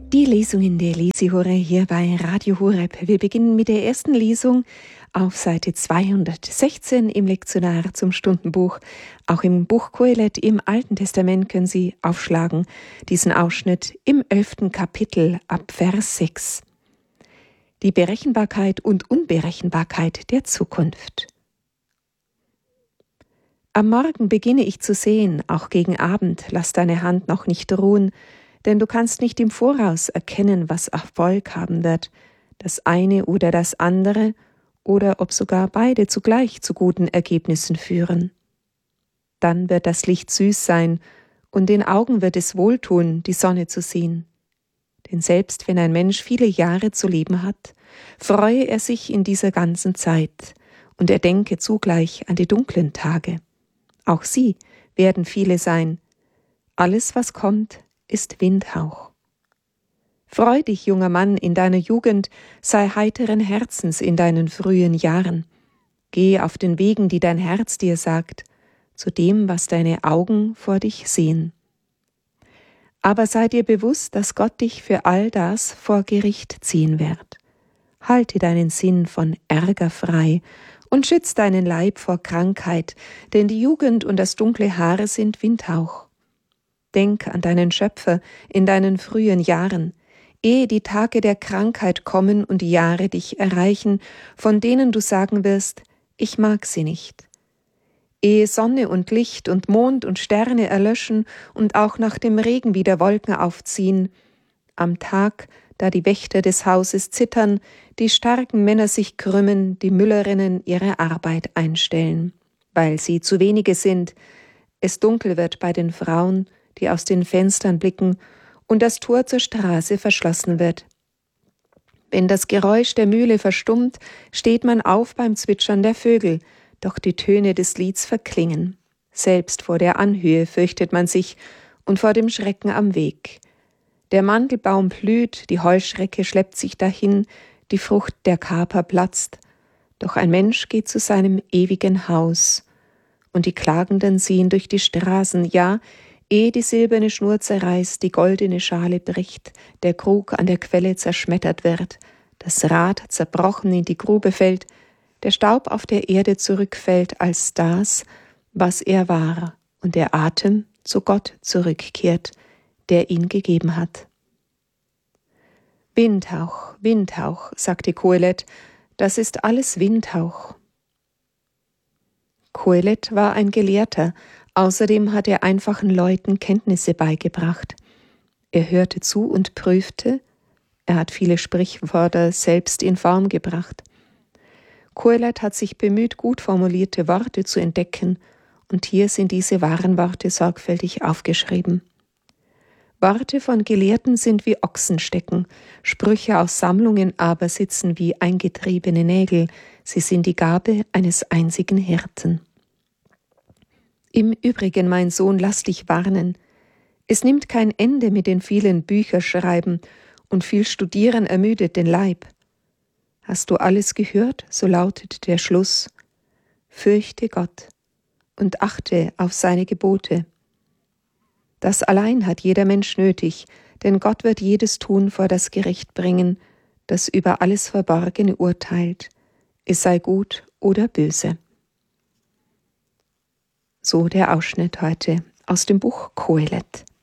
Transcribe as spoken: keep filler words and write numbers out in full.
Die Lesungen der Lesehore hier bei Radio Horeb. Wir beginnen mit der ersten Lesung auf Seite zweihundertsechzehn im Lektionar zum Stundenbuch. Auch im Buch Kohelet im Alten Testament können Sie aufschlagen, diesen Ausschnitt im elften Kapitel ab Vers sechs. Die Berechenbarkeit und Unberechenbarkeit der Zukunft. Am Morgen beginne ich zu sehen, auch gegen Abend lass deine Hand noch nicht ruhen, denn du kannst nicht im Voraus erkennen, was Erfolg haben wird, das eine oder das andere, oder ob sogar beide zugleich zu guten Ergebnissen führen. Dann wird das Licht süß sein, und den Augen wird es wohltun, die Sonne zu sehen. Denn selbst wenn ein Mensch viele Jahre zu leben hat, freue er sich in dieser ganzen Zeit, und er denke zugleich an die dunklen Tage. Auch sie werden viele sein. Alles, was kommt, ist Windhauch. Freu dich, junger Mann, in deiner Jugend, sei heiteren Herzens in deinen frühen Jahren. Geh auf den Wegen, die dein Herz dir sagt, zu dem, was deine Augen vor dich sehen. Aber sei dir bewusst, dass Gott dich für all das vor Gericht ziehen wird. Halte deinen Sinn von Ärger frei und schütz deinen Leib vor Krankheit, denn die Jugend und das dunkle Haare sind Windhauch. Denk an deinen Schöpfer in deinen frühen Jahren, ehe die Tage der Krankheit kommen und die Jahre dich erreichen, von denen du sagen wirst, ich mag sie nicht. Ehe Sonne und Licht und Mond und Sterne erlöschen und auch nach dem Regen wieder Wolken aufziehen, am Tag, da die Wächter des Hauses zittern, die starken Männer sich krümmen, die Müllerinnen ihre Arbeit einstellen, weil sie zu wenige sind, es dunkel wird bei den Frauen, die aus den Fenstern blicken, und das Tor zur Straße verschlossen wird. Wenn das Geräusch der Mühle verstummt, steht man auf beim Zwitschern der Vögel, doch die Töne des Lieds verklingen. Selbst vor der Anhöhe fürchtet man sich und vor dem Schrecken am Weg. Der Mandelbaum blüht, die Heuschrecke schleppt sich dahin, die Frucht der Kaper platzt, doch ein Mensch geht zu seinem ewigen Haus, und die Klagenden ziehen durch die Straßen, ja, ehe die silberne Schnur zerreißt, die goldene Schale bricht, der Krug an der Quelle zerschmettert wird, das Rad zerbrochen in die Grube fällt, der Staub auf der Erde zurückfällt als das, was er war, und der Atem zu Gott zurückkehrt, der ihn gegeben hat. Windhauch, Windhauch, sagte Kohelet, das ist alles Windhauch. Kohelet war ein Gelehrter, außerdem hat er einfachen Leuten Kenntnisse beigebracht. Er hörte zu und prüfte, er hat viele Sprichwörter selbst in Form gebracht. Kohelet hat sich bemüht, gut formulierte Worte zu entdecken, und hier sind diese wahren Worte sorgfältig aufgeschrieben. Worte von Gelehrten sind wie Ochsenstecken, Sprüche aus Sammlungen aber sitzen wie eingetriebene Nägel, sie sind die Gabe eines einzigen Hirten. Im Übrigen, mein Sohn, lass dich warnen. Es nimmt kein Ende mit den vielen Bücherschreiben, und viel Studieren ermüdet den Leib. Hast du alles gehört, so lautet der Schluss. Fürchte Gott und achte auf seine Gebote. Das allein hat jeder Mensch nötig, denn Gott wird jedes Tun vor das Gericht bringen, das über alles Verborgene urteilt, es sei gut oder böse. So der Ausschnitt heute aus dem Buch Kohelet.